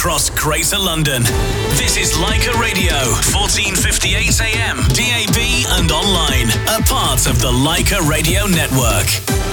across Greater London. This is Leica Radio, 1458 AM, DAB and online. A part of the Leica Radio Network.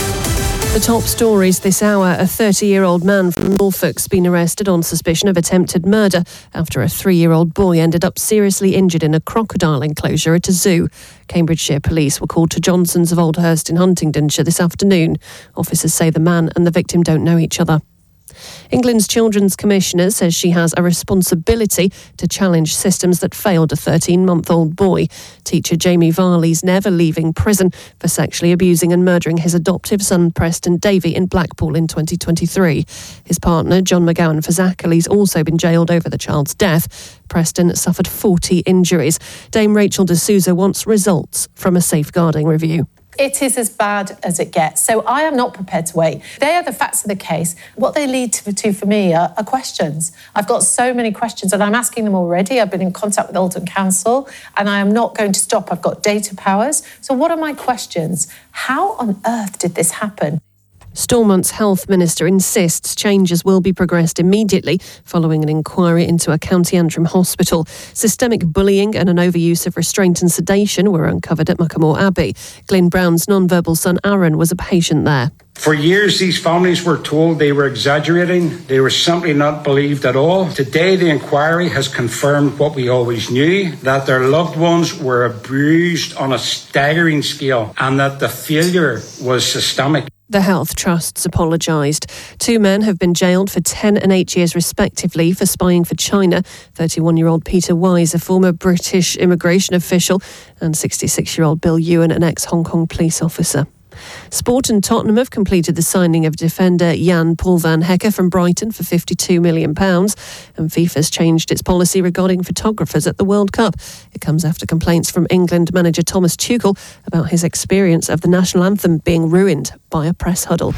The top stories this hour. A 30-year-old man from Norfolk's been arrested on suspicion of attempted murder after a 3-year-old boy ended up seriously injured in a crocodile enclosure at a zoo. Cambridgeshire police were called to Johnson's of Oldhurst in Huntingdonshire this afternoon. Officers say the man and the victim don't know each other. England's Children's Commissioner says she has a responsibility to challenge systems that failed a 13-month-old boy. Teacher Jamie Varley's never leaving prison for sexually abusing and murdering his adoptive son Preston Davey in Blackpool in 2023. His partner John McGowan Fazakerly's also been jailed over the child's death. Preston suffered 40 injuries. Dame Rachel D'Souza wants results from a safeguarding review. It is as bad as it gets. So I am not prepared to wait. They are the facts of the case. What they lead to for me are questions. I've got so many questions and I'm asking them already. I've been in contact with Oldham Council and I am not going to stop. I've got data powers. So what are my questions? How on earth did this happen? Stormont's health minister insists changes will be progressed immediately following an inquiry into a County Antrim hospital. Systemic bullying and an overuse of restraint and sedation were uncovered at Muckamore Abbey. Glyn Brown's non-verbal son Aaron was a patient there. For years, these families were told they were exaggerating. They were simply not believed at all. Today, the inquiry has confirmed what we always knew, that their loved ones were abused on a staggering scale and that the failure was systemic. The Health Trusts apologised. 2 men have been jailed for 10 and 8 years respectively for spying for China. 31-year-old Peter Wise, a former British immigration official, and 66-year-old Bill Ewan, an ex-Hong Kong police officer. Sport and Tottenham have completed the signing of defender Jan Paul van Hekke from Brighton for £52 million. And FIFA's changed its policy regarding photographers at the World Cup. It comes after complaints from England manager Thomas Tuchel about his experience of the national anthem being ruined by a press huddle.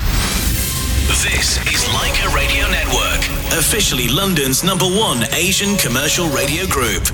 This is Leica Radio Network, officially London's #1 Asian commercial radio group.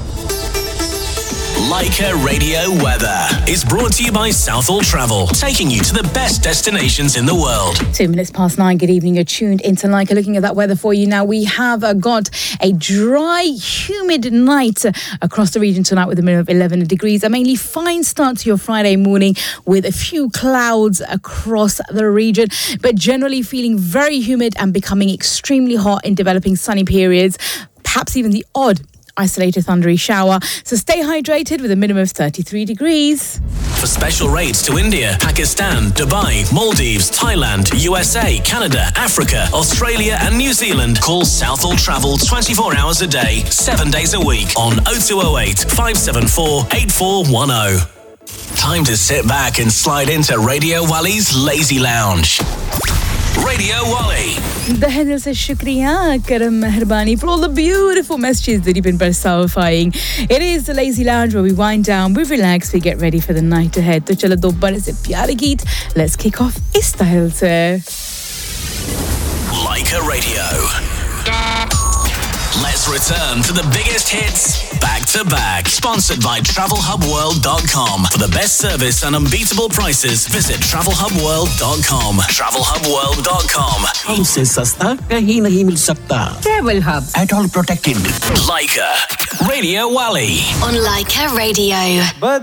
Leica Radio Weather is brought to you by Southall Travel, taking you to the best destinations in the world. 2 minutes past 9. Good evening. You're tuned into Leica. Looking at that weather for you now. We have got a dry, humid night across the region tonight with a minimum of 11 degrees. A mainly fine start to your Friday morning with a few clouds across the region, but generally feeling very humid and becoming extremely hot in developing sunny periods, perhaps even the odd isolated thundery shower. So stay hydrated with a minimum of 33 degrees. For special rates to India, Pakistan, Dubai, Maldives, Thailand, USA, Canada, Africa, Australia and New Zealand, call Southall Travel 24 hours a day, 7 days a week on 0208 574 8410. Time to sit back and slide into Radio Wally's Lazy Lounge. Radio Wally. The Henry says Shukriya, Karam Meherbani for all the beautiful messages that you've been personifying. It is the Lazy Lounge where we wind down, we relax, we get ready for the night ahead. तो चलो 2 बड़े से प्यारे गीत. Let's kick off इस style से. Leica Radio. Let's return to the biggest hits back to back. Sponsored by TravelHubWorld.com. For the best service and unbeatable prices, visit TravelHubWorld.com. TravelHubWorld.com. हमसे सस्ता कहीं नहीं मिल सकता. Travel Hub. At all protected. Leica Radio Wally. On Leica Radio.